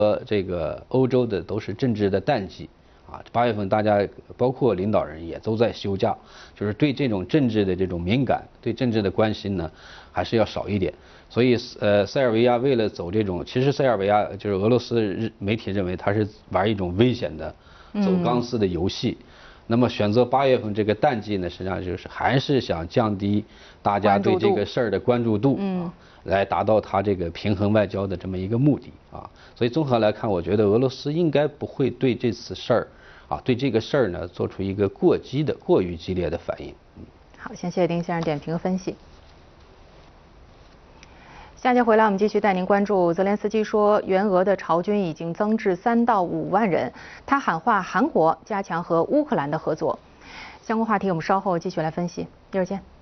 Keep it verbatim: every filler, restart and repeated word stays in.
和这个欧洲的都是政治的淡季啊，八月份大家包括领导人也都在休假，就是对这种政治的这种敏感，对政治的关心呢，还是要少一点。所以呃，塞尔维亚为了走这种，其实塞尔维亚就是俄罗斯媒体认为他是玩一种危险的走钢丝的游戏。嗯那么选择八月份这个淡季呢，实际上就是还是想降低大家对这个事儿的关注度，嗯，来达到他这个平衡外交的这么一个目的啊。所以综合来看，我觉得俄罗斯应该不会对这次事儿啊，对这个事儿呢做出一个过激的、过于激烈的反应。嗯， 好，先谢谢丁先生点评和分析。下节回来，我们继续带您关注泽连斯基说，援俄的朝军已经增至三到五万人。他喊话韩国加强和乌克兰的合作。相关话题我们稍后继续来分析。一会儿见。